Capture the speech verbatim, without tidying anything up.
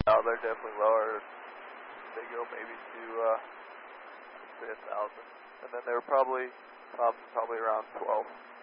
Oh, they're definitely lower. They go maybe to, uh, let's say a thousand. And then they were probably, tops probably around twelve.